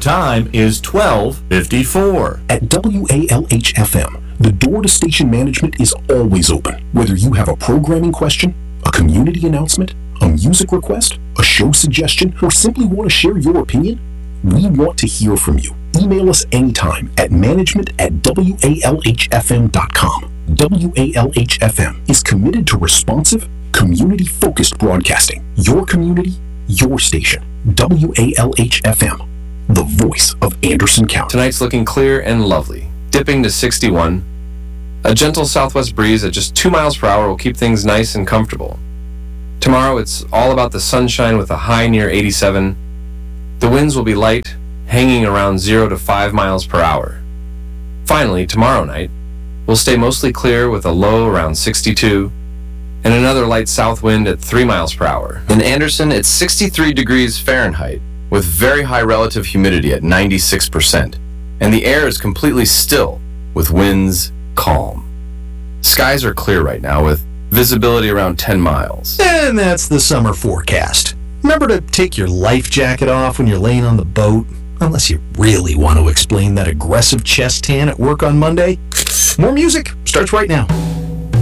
time is 12:54. At WALH-FM, the door to station management is always open. Whether you have a programming question, a community announcement, a music request, a show suggestion, or simply want to share your opinion, we want to hear from you. Email us anytime at management@walhfm.com. WALH-FM is committed to responsive, community-focused broadcasting. Your community, your station. WALH-FM, the voice of Anderson County. Tonight's looking clear and lovely, dipping to 61. A gentle southwest breeze at just 2 miles per hour will keep things nice and comfortable. Tomorrow it's all about the sunshine with a high near 87. The winds will be light, hanging around 0 to 5 miles per hour. Finally, tomorrow night, we'll stay mostly clear with a low around 62, and another light south wind at 3 miles per hour. In Anderson, it's 63 degrees Fahrenheit, with very high relative humidity at 96%, and the air is completely still, with winds calm. Skies are clear right now, with visibility around 10 miles. And that's the summer forecast. Remember to take your life jacket off when you're laying on the boat, unless you really want to explain that aggressive chest tan at work on Monday. More music starts right now.